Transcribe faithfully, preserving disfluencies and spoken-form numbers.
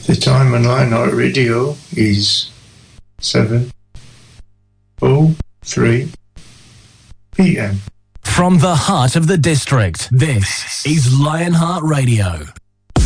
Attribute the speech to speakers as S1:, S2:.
S1: The time on Lionheart Radio is seven oh three p m.
S2: From the heart of the district, this is Lionheart Radio.